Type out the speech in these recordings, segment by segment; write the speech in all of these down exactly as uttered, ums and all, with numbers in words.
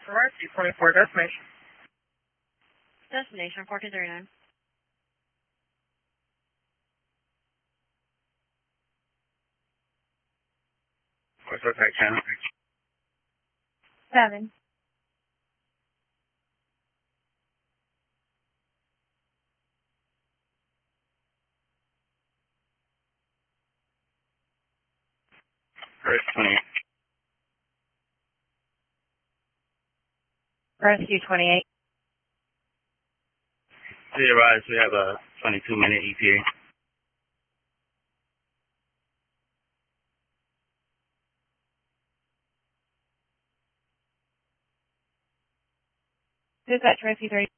Rescue twenty-four, destination. Destination four two three nine. What's the tech channel? Seven. Rescue twenty-eight. Rescue twenty-eight. To the rise, we have a twenty-two minute E T A. Dispatch Rescue three.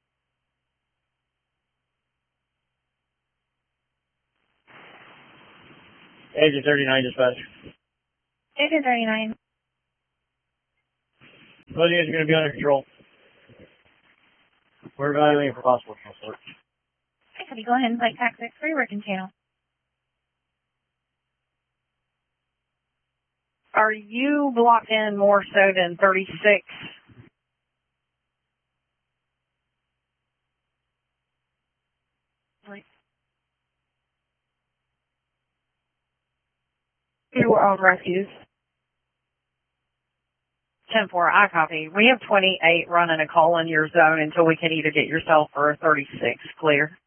Agent thirty-nine, dispatch. Agent thirty-nine. Those units are going to be under control. We're evaluating for possible transport. Can you go ahead and play tax six for your working channel? Are you blocked in more so than thirty-six? You were on rescues. ten four, I copy. We have twenty-eight running a call in your zone until we can either get yourself or a thirty-six clear.